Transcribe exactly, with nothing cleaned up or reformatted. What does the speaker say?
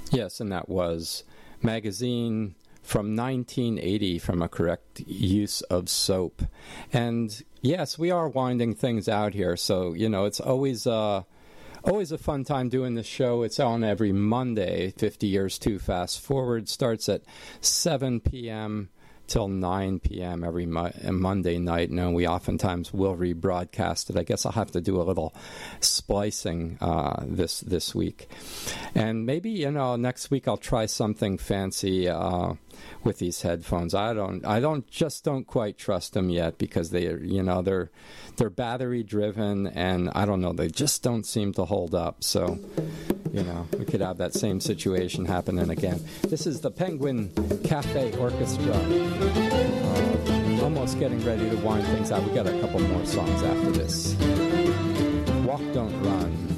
Yes, and that was Magazine from nineteen eighty, from A Correct Use of Soap. And yes, we are winding things out here, so, you know, it's always uh, always a fun time doing this show. It's on every Monday. fifty Years Too Fast Forward starts at seven p.m. till nine p.m. every mo- Monday night. And we oftentimes will rebroadcast it. I guess I'll have to do a little splicing uh, this this week. And maybe, you know, next week I'll try something fancy uh, with these headphones. I don't, I don't, just don't quite trust them yet, because they, you know, they're they're battery driven, and I don't know, they just don't seem to hold up. So, you know, we could have that same situation happening again. This is the Penguin Cafe Orchestra. Uh, almost getting ready to wind things out. We got a couple more songs after this. Walk, Don't Run.